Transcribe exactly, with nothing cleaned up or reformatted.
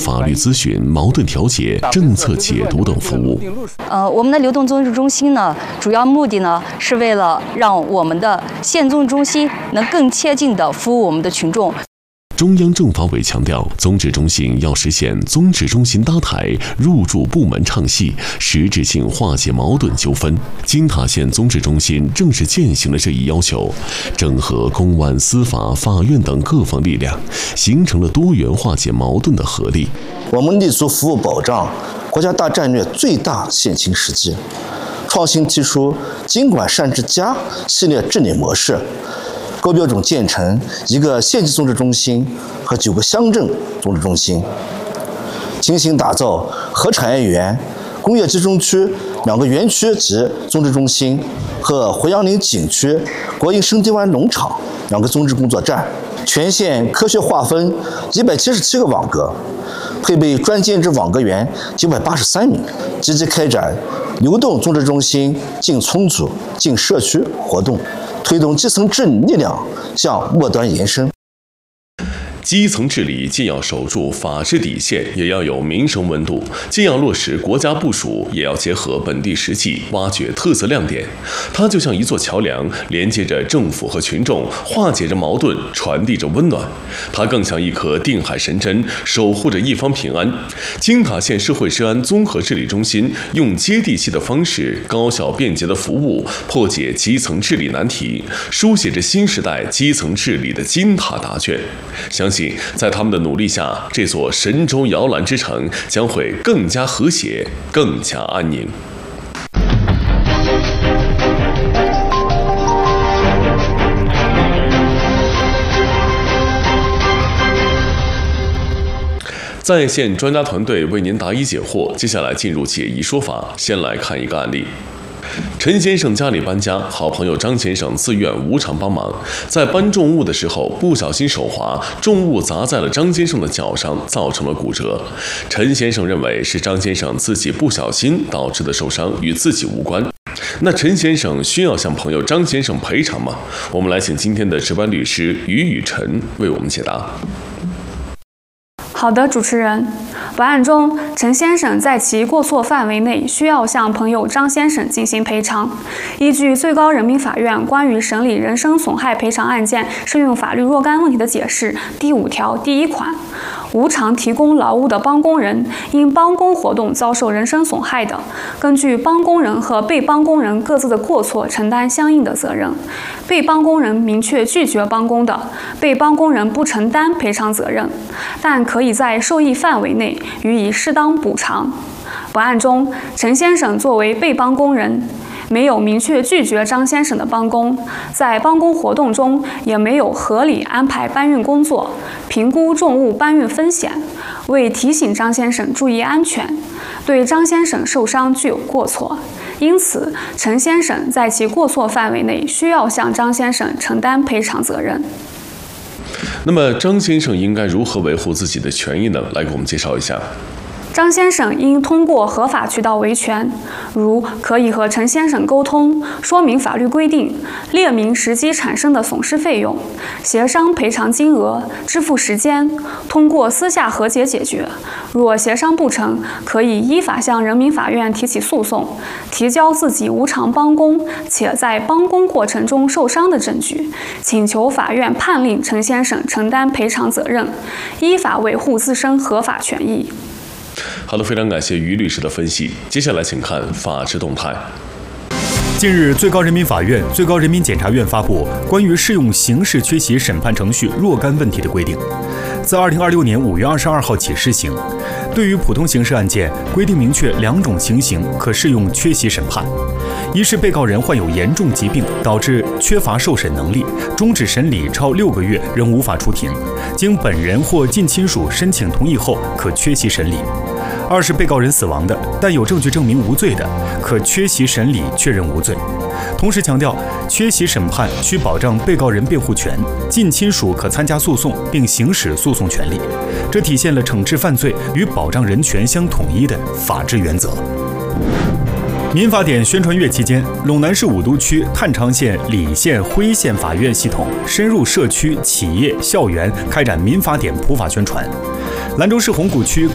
法律咨询、矛盾调解、政策解读等服务。 呃，我们的流动综治中心呢，主要目的呢是为了让我们的县综治中心能更切近地服务我们的群众。 中央政法委强调，综治中心要实现综治中心搭台、入驻部门唱戏，实质性化解矛盾纠纷。金塔县综治中心正是践行了这一要求，整合公安、司法、法院等各方力量，形成了多元化解矛盾的合力。 我们立足服务保障国家大战略最大现行时机，创新提出经管善治家系列治理模式，高标准建成一个县级综治中心和九个乡镇综治中心，精心打造核产业园、工业集中区两个园区及综治中心和回阳岭景区、国营深堤湾农场两个综治工作站，全县科学划分一百七十七个网格，配备专兼职网格员九百八十三名，积极开展流动综治中心进村组、进社区活动，推动基层治理力量向末端延伸。 基层治理既要守住法治底线，也要有民生温度；既要落实国家部署，也要结合本地实际，挖掘特色亮点。它就像一座桥梁，连接着政府和群众，化解着矛盾，传递着温暖。它更像一颗定海神针，守护着一方平安。金塔县社会治安综合治理中心用接地气的方式，高效便捷的服务，破解基层治理难题，书写着新时代基层治理的金塔答卷。相信在他们的努力下，这座神州摇篮之城将会更加和谐，更加安宁。在线专家团队为您答疑解惑，接下来进入解疑说法。先来看一个案例。陈先生家里搬家，好朋友张先生自愿无偿帮忙，在搬重物的时候不小心手滑，重物砸在了张先生的脚上，造成了骨折。陈先生认为是张先生自己不小心导致的受伤，与自己无关。那陈先生需要向朋友张先生赔偿吗？我们来请今天的值班律师于雨辰为我们解答。 好的，主持人。本案中，陈先生在其过错范围内需要向朋友张先生进行赔偿。依据最高人民法院关于审理人身损害赔偿案件适用法律若干问题的解释第五条第一款，无偿提供劳务的帮工人因帮工活动遭受人身损害的，根据帮工人和被帮工人各自的过错承担相应的责任。被帮工人明确拒绝帮工的，被帮工人不承担赔偿责任，但可以在受益范围内予以适当补偿。本案中，陈先生作为被帮工人，没有明确拒绝张先生的帮工，在帮工活动中也没有合理安排搬运工作，评估重物搬运风险，未提醒张先生注意安全，对张先生受伤具有过错。因此，陈先生在其过错范围内需要向张先生承担赔偿责任。 那么，张先生应该如何维护自己的权益呢？来给我们介绍一下。 张先生应通过合法渠道维权，如可以和陈先生沟通，说明法律规定，列明实际产生的损失费用，协商赔偿金额、支付时间，通过私下和解解决。若协商不成，可以依法向人民法院提起诉讼，提交自己无偿帮工且在帮工过程中受伤的证据，请求法院判令陈先生承担赔偿责任，依法维护自身合法权益。 好的，非常感谢于律师的分析。接下来请看法治动态。 近日，最高人民法院、最高人民检察院发布关于适用刑事缺席审判程序若干问题的规定，自二零二六年五月二十二号起施行。对于普通刑事案件，规定明确两种情形可适用缺席审判：一是被告人患有严重疾病，导致缺乏受审能力，终止审理超六个月仍无法出庭，经本人或近亲属申请同意后，可缺席审理；二是被告人死亡的，但有证据证明无罪的，可缺席审理确认无罪。同时强调，缺席审判需保障被告人辩护权，近亲属可参加诉讼并行使诉讼权利，这体现了惩治犯罪与保障人权相统一的法治原则。民法典宣传月期间，陇南市武都区郯昌县、澧县、辉县法院系统深入社区、企业、校园，开展民法典普法宣传。兰州市红谷区